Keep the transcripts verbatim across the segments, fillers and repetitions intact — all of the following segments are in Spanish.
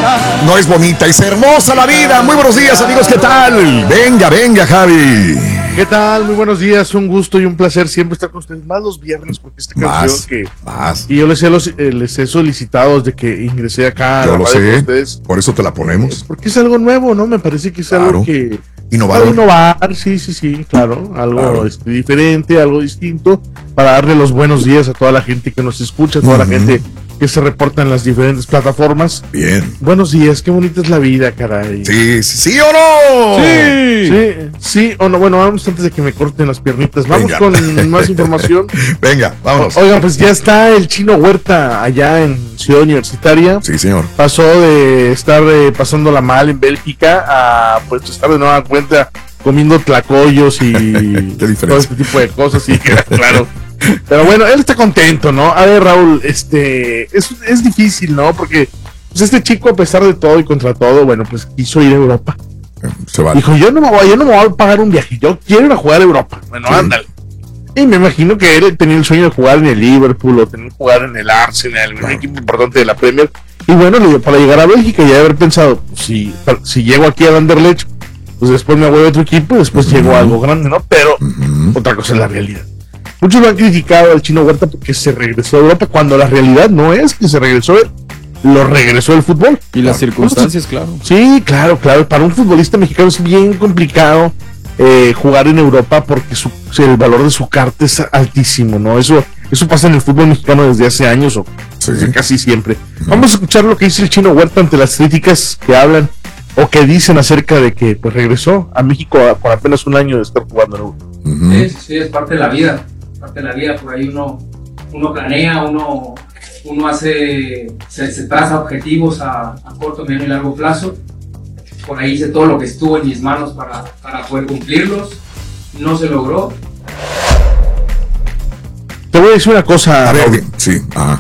No es bonita, es hermosa la vida. Muy buenos días, amigos, ¿qué tal? Venga, venga, Javi. ¿Qué tal? Muy buenos días, un gusto y un placer siempre estar con ustedes, más los viernes, porque esta canción Más, que más. y yo les he, los, eh, les he solicitado desde que ingresé acá a Yo la lo radio sé, con ustedes, por eso te la ponemos. porque es algo nuevo, ¿no? Me parece que es Claro. algo que Innovador. para innovar, sí, sí, sí, claro, algo Claro. este, diferente, algo distinto, para darle los buenos días a toda la gente que nos escucha, a toda Uh-huh. la gente que se reporta en las diferentes plataformas. Bien. Buenos días, qué bonita es la vida, caray. Sí, sí, sí o no. Sí, sí, sí o no. Bueno, vamos antes de que me corten las piernitas. Vamos Venga. con más información. Venga, vámonos. O- Oigan, pues ya está el Chino Huerta allá en Ciudad Universitaria. Sí, señor. Pasó de estar eh, pasándola mal en Bélgica a pues estar de nueva cuenta comiendo tlacoyos y Qué diferencia. todo este tipo de cosas. Sí, claro. Pero bueno, él está contento, ¿no? A ver, Raúl, este es, es difícil, ¿no? Porque pues este chico, a pesar de todo y contra todo, bueno, pues quiso ir a Europa. Se va. Dijo, yo no me voy, yo no me voy a pagar un viaje, yo quiero ir a jugar a Europa. Bueno, Sí. ándale. Y me imagino que él tenía el sueño de jugar en el Liverpool o tener que jugar en el Arsenal, un equipo importante de la Premier. Y bueno, le- para llegar a Bélgica y haber pensado, pues, si, si llego aquí a Anderlecht, pues después me voy a otro equipo y después Ujú. llego a algo grande, ¿no? Pero Ujú. otra cosa es la realidad. Muchos lo han criticado al Chino Huerta porque se regresó a Europa, cuando la realidad no es que se regresó él, lo regresó el fútbol. Y las circunstancias, claro. Sí, claro, claro. Para un futbolista mexicano es bien complicado eh, jugar en Europa porque su, el valor de su carta es altísimo, ¿no? Eso, eso pasa en el fútbol mexicano desde hace años o Sí. desde casi siempre. Vamos a escuchar lo que dice el Chino Huerta ante las críticas que hablan o que dicen acerca de que pues regresó a México a- por apenas un año de estar jugando en Europa. Ujú. Sí, sí, sí, es parte de la vida, parte de la vida, por ahí uno, uno planea, uno, uno hace, se, se traza objetivos a, a corto, mediano y largo plazo, por ahí hice todo lo que estuvo en mis manos para, para poder cumplirlos, no se logró. Te voy a decir una cosa, A ver, Raúl. bien, sí, ajá.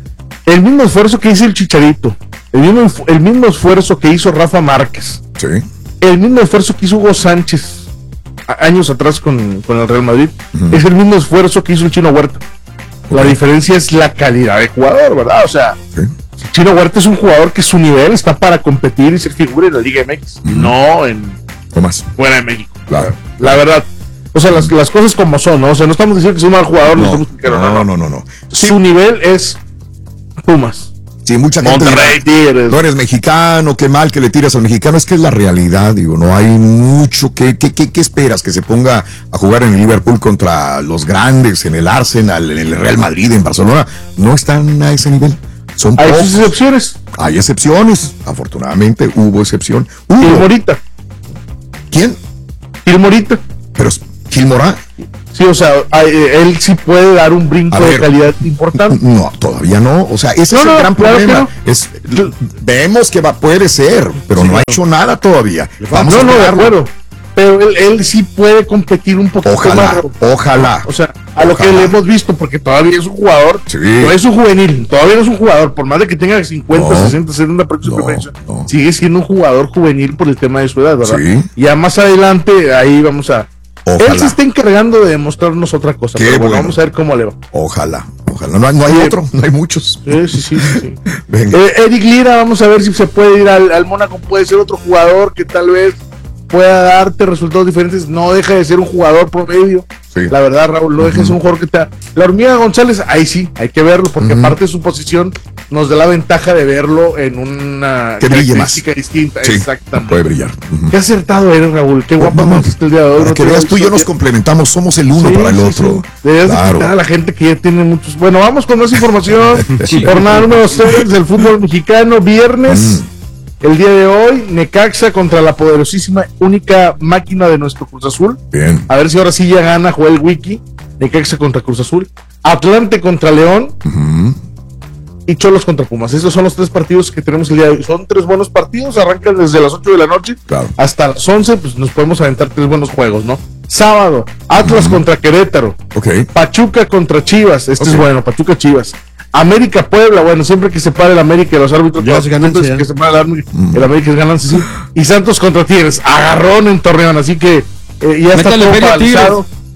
El mismo esfuerzo que hizo el Chicharito, el mismo, el mismo esfuerzo que hizo Rafa Márquez, Sí. el mismo esfuerzo que hizo Hugo Sánchez a- años atrás con, con el Real Madrid, Ujú. es el mismo esfuerzo que hizo el Chino Huerta. La Ok. diferencia es la calidad de jugador, ¿verdad? O sea, Sí. el Chino Huerta es un jugador que su nivel está para competir y ser figura en la Liga M X, Ujú. no en ¿Qué más? fuera de México. Claro. La verdad. O sea, las, las cosas como son, ¿no? O sea, no estamos diciendo que es un mal jugador, no, No, estamos diciendo- no, no, no, no. Sí, Su nivel es Pumas, sí, mucha gente Monterrey, dirá, Tigres. no eres mexicano, qué mal que le tiras al mexicano. Es que es la realidad, digo, no hay mucho. ¿Qué, qué, qué, qué esperas? ¿Que se ponga a jugar en el Liverpool contra los grandes, en el Arsenal, en el Real Madrid, en Barcelona? No están a ese nivel. Son Hay pocos. sus excepciones. Hay excepciones. Afortunadamente hubo excepción. Gil Hubo. Morita. ¿Quién? Gil Morita. Pero Gil Morá. Sí, o sea, hay- él sí puede dar un brinco A de ver. calidad importante. No, todavía no. O sea, ese No, es el no, gran claro que problema. no. Es, vemos que va, puede ser, pero Sí, no ha claro. hecho nada todavía. Vamos no, a no, de esperarlo. acuerdo. Pero él, él sí puede competir un poquito Ojalá, más. ojalá. O sea, a lo que Ojalá. le hemos visto, porque todavía es un jugador, Sí. no es un juvenil, todavía no es un jugador, por más de que tenga cincuenta, No. sesenta, setenta próxima No, preferencia, no. sigue siendo un jugador juvenil por el tema de su edad, ¿verdad? Sí. Ya más adelante, ahí vamos a... Ojalá. Él se está encargando de demostrarnos otra cosa, Qué pero bueno, bueno. vamos a ver cómo le va. Ojalá, ojalá. No, hay- no hay Sí. otro, no hay muchos. Sí, sí, sí, sí, sí. Venga. Eh, Eric Lira, vamos a ver si se puede ir al, al Mónaco, puede ser otro jugador que tal vez pueda darte resultados diferentes, no deja de ser un jugador promedio. Sí. La verdad, Raúl, no deja de ser un jugador que te da. La hormiga González, ahí sí, hay que verlo, porque Ujú. aparte de su posición, nos da la ventaja de verlo en una Que brille más. característica distinta. Sí, Exactamente. puede brillar. Ujú. Qué acertado eres, Raúl, qué guapo No, nos está el día de hoy. Para no que te veas, había tú y yo visto nos ya. complementamos, somos el uno Sí, para el sí, otro. sí. Deberías de Claro. quitar a la gente que ya tiene muchos. Bueno, vamos con más información. Jornada número seis del fútbol mexicano, viernes. Mm. El día de hoy, Necaxa contra la poderosísima única máquina de nuestro Cruz Azul. Bien. A ver si ahora sí ya gana Joel Wiki. Necaxa contra Cruz Azul. Atlante contra León. Ujú. Y Cholos contra Pumas. Esos son los tres partidos que tenemos el día de hoy. Son tres buenos partidos. Arrancan desde las ocho de la noche Claro. hasta las once. Pues nos podemos aventar tres buenos juegos, ¿no? Sábado, Atlas contra Querétaro. Ok. Pachuca contra Chivas. Este Ok. es bueno. Pachuca Chivas. América Puebla. Bueno, siempre que se pare el América y los árbitros. Ya es ganancia, siempre ya. que se pare el, árbitro, el América es ganancia, sí. Y Santos contra Tigres. Agarrón en Torreón. Así que eh, ya está Métale todo feria a paralizado.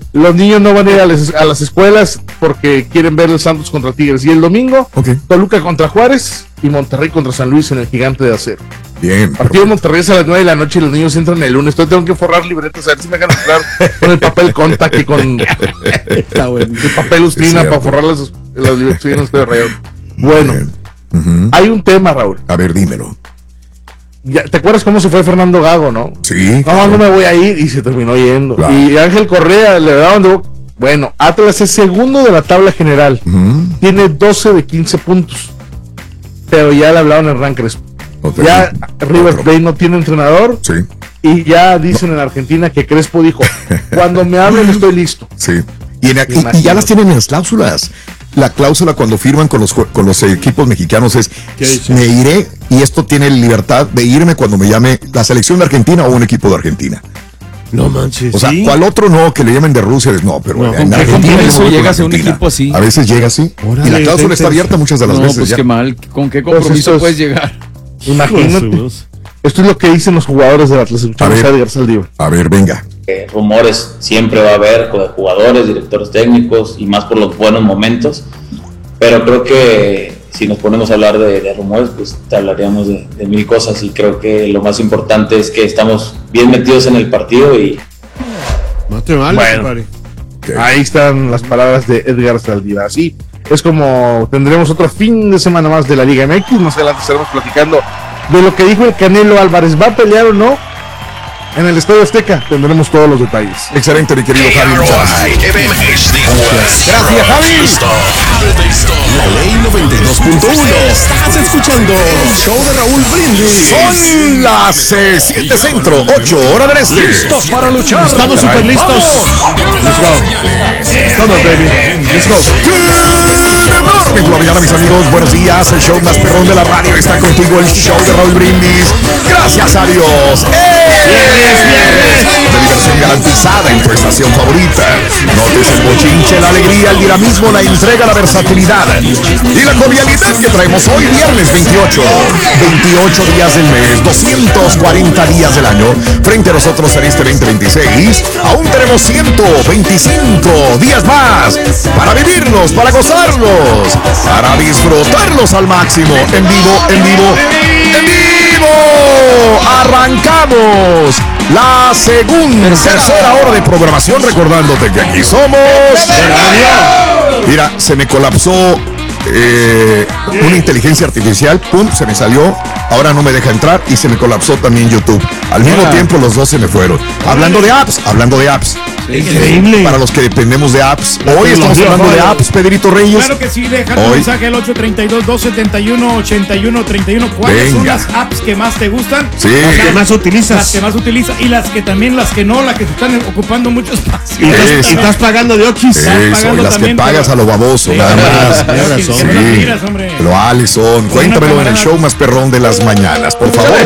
los niños no van a ir a las, a las escuelas porque quieren ver el Santos contra Tigres. Y el domingo, okay. Toluca contra Juárez y Monterrey contra San Luis en el Gigante de Acero. Bien. Partido de Monterrey es a las nueve de la noche y los niños entran el lunes. Entonces tengo que forrar libretas, a ver si me dejan entrar con el papel contact y con Está bueno. el papel Ustina para forrar las, las libretas de rayón. Bueno, uh-huh. Hay un tema, Raúl. A ver, dímelo. Ya, ¿te acuerdas cómo se fue Fernando Gago, no? Sí. No, claro. no me voy a ir y se terminó yendo. Claro. Y Ángel Correa le daban de... Bueno, Atlas es segundo de la tabla general. Uh-huh. Tiene doce de quince puntos. Pero ya le hablaron en Rancres. Okay. Ya River Plate no tiene entrenador. Sí. Y ya dicen no. en Argentina que Crespo dijo, cuando me hablen estoy listo. Sí. Y, en, y, y ya las tienen en las cláusulas. La cláusula cuando firman con los con los equipos mexicanos es me iré y esto tiene libertad de irme cuando me llame la selección de Argentina o un equipo de Argentina. No manches. O sea, ¿sí? ¿cuál otro no que le llamen de Rusia? No, pero no, en Argentina eso llegas a un equipo así. A veces llega así. Órale, y la cláusula está abierta muchas de las no, veces. Pues ya. qué mal. ¿Con qué compromiso pues puedes llegar? Imagínate. Esto es lo que dicen los jugadores del Atlas. A ver, a, a ver, venga. Eh, rumores siempre va a haber de jugadores, directores técnicos y más por los buenos momentos. Pero creo que si nos ponemos a hablar de, de rumores, pues te hablaríamos de, de mil cosas y creo que lo más importante es que estamos bien metidos en el partido y... No te vale, bueno, okay. Ahí están las palabras de Edgar Saldívar. Así es como tendremos otro fin de semana más de la Liga M X. Más adelante estaremos platicando de lo que dijo el Canelo Álvarez. ¿Va a pelear o no? En el Estadio Azteca tendremos todos los detalles. Excelente, mi querido Javi. Gracias, Javi. La Ley noventa y dos punto uno. Estás escuchando Show de Raúl Brindis. Son las siete centro, ocho hora del este. Listos para luchar. Estamos súper listos. Let's go. Estamos, baby. Let's go. Good morning, mis amigos. Buenos días. El show más perrón de la radio está contigo. El show de Raúl Brindis. Gracias a Dios. ¡Eh! De diversión garantizada en tu estación favorita. Notes el bochinche, la alegría, el dinamismo, la entrega, la versatilidad y la cordialidad que traemos hoy, viernes veintiocho. veintiocho días del mes, doscientos cuarenta días del año. Frente a nosotros en este veinte veintiséis, aún tenemos ciento veinticinco días más para vivirnos, para gozarlos, para disfrutarlos al máximo. En vivo, en vivo, en vivo. Arrancamos la segunda, tercera hora de programación, recordándote que aquí somos. Mira, se me colapsó eh, una inteligencia artificial, pum, se me salió, ahora no me deja entrar y se me colapsó también YouTube. Al mismo ah. tiempo los dos se me fueron. Hablando de apps, hablando de apps. Increíble. Para los que dependemos de apps. Hoy estamos hablando de apps, Pedrito Reyes. Claro que sí, deja un mensaje al ocho treinta y dos, dos setenta y uno, ochenta y uno treinta y uno. ¿Cuáles Venga. son las apps que más te gustan? Sí. Las que más utilizas. Las que más utilizas y las que también, las que no, las que te están ocupando mucho espacio. Y estás, y estás pagando de Oquis. Estás pagando las también, que pagas pero... a lo baboso, sí, nada más. Sí, sí. Lo Alison, cuéntamelo en el show más perrón de las mañanas, por favor.